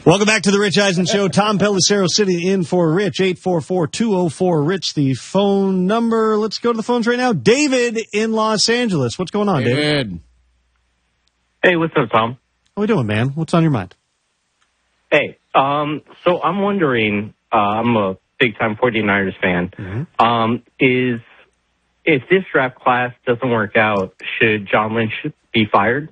Welcome back to the Rich Eisen Show. Tom Pelissero sitting in for Rich. 844-204-RICH, the phone number. Let's go to the phones right now. David in Los Angeles. What's going on, David? Hey, what's up, Tom? How we doing, man? What's on your mind? Hey, so I'm wondering, I'm a big-time 49ers fan, if this draft class doesn't work out, should John Lynch be fired?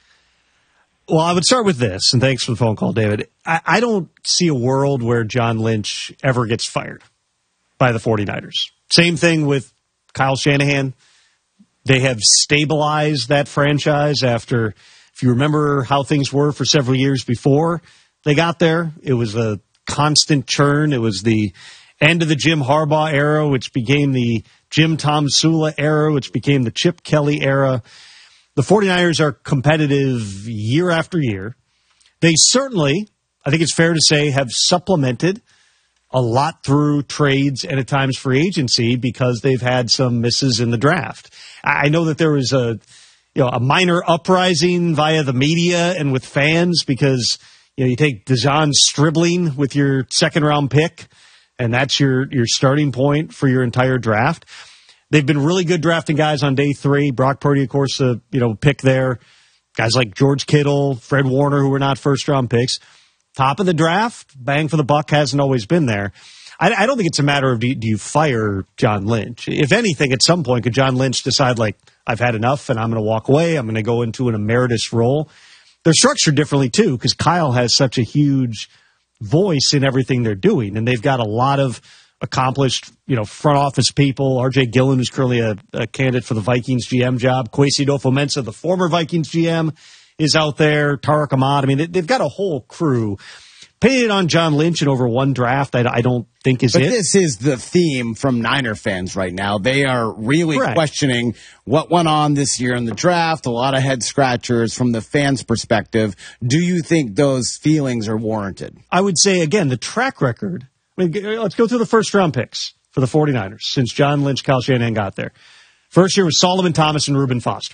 Well, I would start with this, and thanks for the phone call, David. I don't see a world where John Lynch ever gets fired by the 49ers. Same thing with Kyle Shanahan. They have stabilized that franchise after, if you remember how things were for several years before they got there, it was a constant churn. It was the end of the Jim Harbaugh era, which became the Jim Tom Sula era, which became the Chip Kelly era. The 49ers are competitive year after year. They certainly, I think it's fair to say, have supplemented a lot through trades and at times free agency because they've had some misses in the draft. I know that there was a minor uprising via the media and with fans because you take Dejon Stribling with your second-round pick, and that's your starting point for your entire draft. They've been really good drafting guys on day 3. Brock Purdy, of course, pick there. Guys like George Kittle, Fred Warner, who were not first-round picks. Top of the draft, bang for the buck hasn't always been there. I don't think it's a matter of do you fire John Lynch. If anything, at some point, could John Lynch decide, I've had enough and I'm going to walk away. I'm going to go into an emeritus role. They're structured differently, too, because Kyle has such a huge voice in everything they're doing, and they've got a lot of accomplished, front office people. R.J. Gillen, who's currently a candidate for the Vikings GM job. Kwesi Adofo-Mensah, the former Vikings GM, is out there. Tariq Ahmad. I mean, they've got a whole crew. Paying it on John Lynch in over one draft, I don't think is it. But this is the theme from Niner fans right now. They are really questioning what went on this year in the draft. A lot of head scratchers from the fans' perspective. Do you think those feelings are warranted? I would say, again, the track record. Let's go through the first-round picks for the 49ers since John Lynch, Kyle Shanahan got there. First year was Solomon Thomas and Reuben Foster.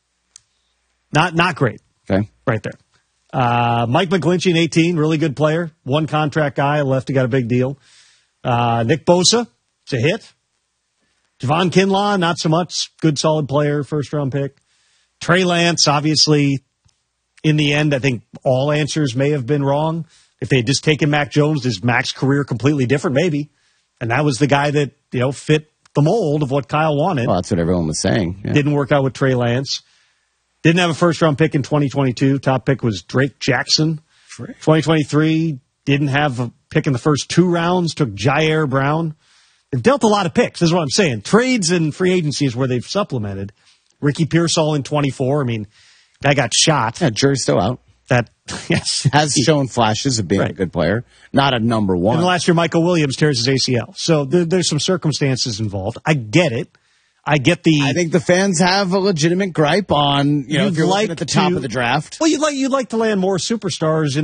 Not great. Okay. Right there. Mike McGlinchey in 18, really good player. One contract guy, left, he got a big deal. Nick Bosa, it's a hit. Javon Kinlaw, not so much. Good, solid player, first-round pick. Trey Lance, obviously, in the end, I think all answers may have been wrong. If they had just taken Mac Jones, is Mac's career completely different? Maybe. And that was the guy that, fit the mold of what Kyle wanted. Well, that's what everyone was saying. Yeah. Didn't work out with Trey Lance. Didn't have a first-round pick in 2022. Top pick was Drake Jackson. 2023, didn't have a pick in the first 2 rounds. Took Jair Brown. They've dealt a lot of picks. This is what I'm saying. Trades and free agency is where they've supplemented. Ricky Pearsall in 24. Guy got shot. Yeah, jury's still out. Yes. Has shown flashes of being a good player. Not a number one. And last year, Michael Williams tears his ACL. So there's some circumstances involved. I get it. I think the fans have a legitimate gripe on, if you're looking at the top of the draft. Well, you'd like to land more superstars